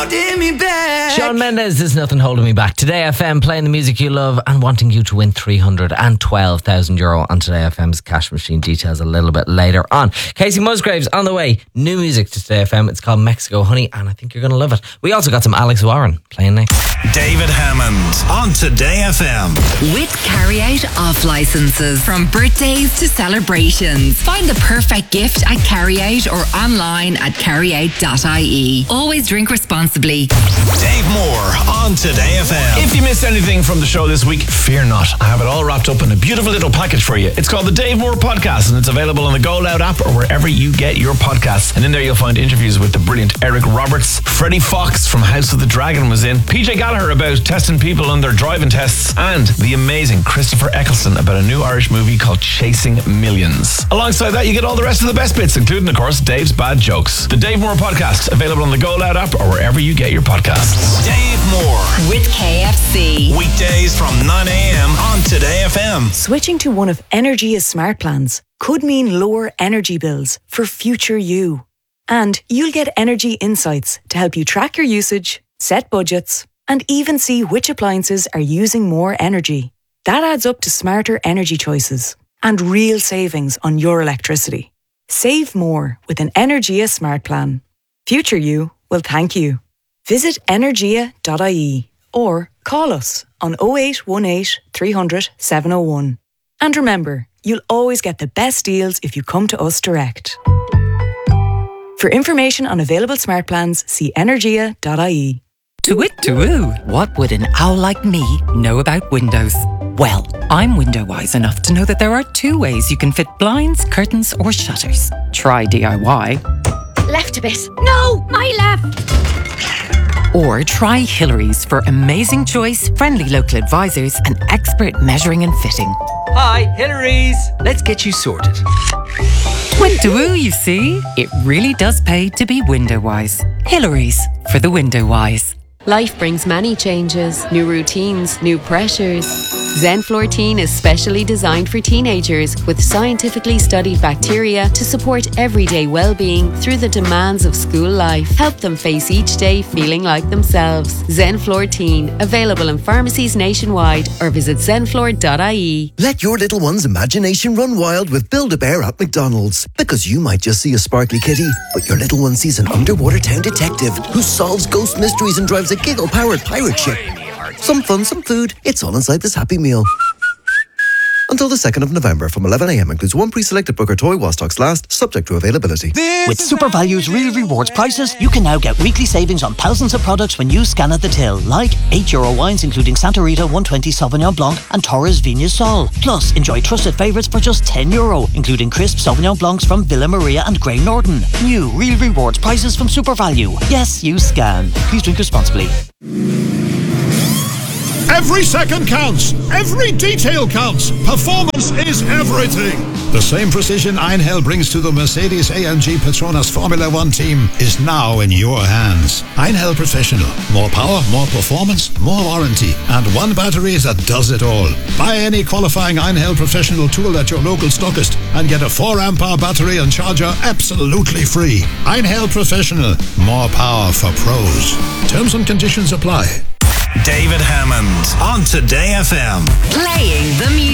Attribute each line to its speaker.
Speaker 1: Shawn Mendes, There's Nothing Holding Me Back. Today FM, playing the music you love and wanting you to win €312,000 on Today FM's cash machine. Details a little bit later on. Casey Musgraves on the way. New music to Today FM. It's called Mexico Honey, and I think you're going to love it. We also got some Alex Warren playing next.
Speaker 2: David Hammond on Today FM.
Speaker 3: With carry-out off licenses. From birthdays to celebrations. Find the perfect gift at carry-out or online at carryout.ie. Always drink responsibly.
Speaker 2: Dave Moore on Today FM.
Speaker 4: If you missed anything from the show this week, fear not. I have it all wrapped up in a beautiful little package for you. It's called the Dave Moore Podcast, and it's available on the Go Loud app or wherever you get your podcasts. And in there you'll find interviews with the brilliant Eric Roberts. Freddie Fox from House of the Dragon was in. PJ Gallagher about testing people on their driving tests. And the amazing Christopher Eccleston about a new Irish movie called Chasing Millions. Alongside that, you get all the rest of the best bits, including, of course, Dave's bad jokes. The Dave Moore Podcast, available on the Go Loud app or wherever you get your podcasts.
Speaker 2: Dave Moore
Speaker 3: with KFC.
Speaker 2: Weekdays from 9 a.m. on Today FM.
Speaker 5: Switching to one of Energia's smart plans could mean lower energy bills for future you. And you'll get energy insights to help you track your usage, set budgets, and even see which appliances are using more energy. That adds up to smarter energy choices and real savings on your electricity. Save more with an Energia smart plan. Future you will thank you. Visit energia.ie or call us on 0818 300 701. And remember, you'll always get the best deals if you come to us direct. For information on available smart plans, see energia.ie.
Speaker 6: To-woo. What would an owl like me know about windows? Well, I'm window wise enough to know that there are two ways you can fit blinds, curtains or shutters. Try DIY.
Speaker 7: Left a bit. No, my left.
Speaker 6: Or try Hillary's for amazing choice, friendly local advisors and expert measuring and fitting.
Speaker 8: Hi, Hillary's. Let's get you sorted.
Speaker 6: Window, you see? It really does pay to be window wise. Hillary's for the window wise.
Speaker 9: Life brings many changes, new routines, new pressures. Zenflortine is specially designed for teenagers with scientifically studied bacteria to support everyday well-being through the demands of school life. Help them face each day feeling like themselves. Zenflortine, available in pharmacies nationwide or visit zenflor.ie.
Speaker 10: Let your little one's imagination run wild with Build-A-Bear at McDonald's. Because you might just see a sparkly kitty, but your little one sees an underwater town detective who solves ghost mysteries and drives a giggle-powered pirate ship. Some fun, some food. It's all inside this Happy Meal. Until the 2nd of November from 11 a.m. includes one pre-selected Booker toy while stocks last, subject to availability.
Speaker 11: With SuperValue's Real Rewards prices, you can now get weekly savings on thousands of products when you scan at the till, like €8 wines including Santa Rita 120 Sauvignon Blanc and Torres Vignes Sol. Plus, enjoy trusted favourites for just €10, including crisp Sauvignon Blancs from Villa Maria and Grey Norton. New Real Rewards prices from SuperValu. Yes, you scan. Please drink responsibly.
Speaker 12: Every second counts. Every detail counts. Performance is everything. The same precision Einhell brings to the Mercedes-AMG Petronas Formula One team is now in your hands. Einhell Professional. More power, more performance, more warranty, and one battery that does it all. Buy any qualifying Einhell Professional tool at your local stockist and get a 4-amp-hour battery and charger absolutely free. Einhell Professional. More power for pros. Terms and conditions apply.
Speaker 2: David Hammond on Today FM.
Speaker 3: Playing the music.